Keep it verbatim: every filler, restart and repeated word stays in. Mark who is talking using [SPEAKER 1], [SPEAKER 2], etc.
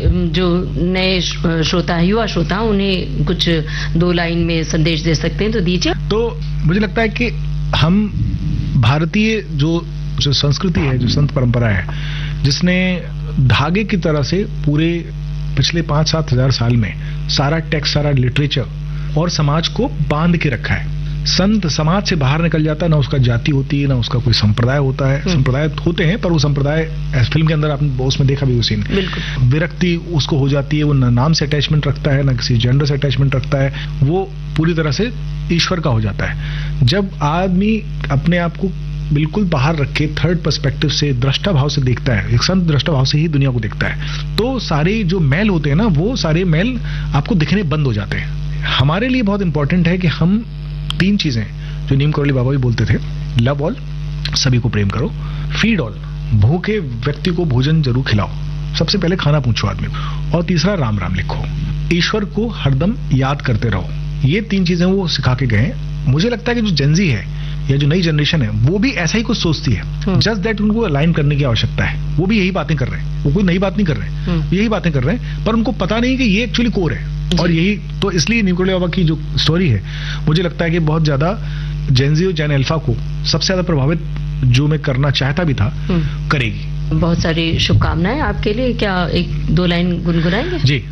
[SPEAKER 1] जो नए श्रोता युवा श्रोता उन्हें कुछ दो लाइन में संदेश दे सकते हैं तो दीजिए।
[SPEAKER 2] तो मुझे लगता है कि हम भारतीय जो जो संस्कृति है, जो संत परंपरा है, जिसने धागे की तरह से पूरे पिछले पांच सात हजार साल में सारा टेक्स्ट, सारा लिटरेचर और समाज को बांध के रखा है। संत समाज से बाहर निकल जाता है, ना उसका जाति होती है, ना उसका कोई संप्रदाय होता है। संप्रदाय होते हैं पर वो संप्रदाय फिल्म के अंदर आपने उसमें देखा भी, उसी ने विरक्ति उसको हो जाती है। वो ना नाम से अटैचमेंट रखता है, ना किसी जेंडर से अटैचमेंट रखता है, वो पूरी तरह से ईश्वर का हो जाता है। जब आदमी अपने आप को बिल्कुल बाहर रख के थर्ड पर्सपेक्टिव से, दृष्टा भाव से देखता है, एक संत दृष्टा भाव से ही दुनिया को देखता है, तो सारे जो मैल होते हैं ना, वो सारे मैल आपको दिखने बंद हो जाते हैं। हमारे लिए बहुत इंपॉर्टेंट है कि हम तीन चीजें जो नीम करौली बाबा भी बोलते थे, लव ऑल, सभी को प्रेम करो, फीड ऑल, भूखे व्यक्ति को भोजन जरूर खिलाओ, सबसे पहले खाना पूछो आदमी को, और तीसरा राम राम लिखो, ईश्वर को हरदम याद करते रहो। ये तीन चीजें वो सिखा के गए। मुझे लगता है कि जो जेनजी है या जो नई जनरेशन है वो भी ऐसा ही कुछ सोचती है, जस्ट दैट उनको अलाइन करने की आवश्यकता है। वो भी यही बातें कर रहे हैं, वो कोई नई बात नहीं कर रहे हैं, यही बातें कर रहे हैं, पर उनको पता नहीं कि ये एक्चुअली कोर है। और यही तो इसलिए नीम करौली बाबा की जो स्टोरी है, मुझे लगता है कि बहुत ज्यादा जेनजी और जेन अल्फा को सबसे ज्यादा प्रभावित जो मैं करना चाहता भी था करेगी।
[SPEAKER 1] बहुत सारी शुभकामनाएं आपके लिए। क्या एक दो लाइन गुनगुनाएंगे?
[SPEAKER 2] जी।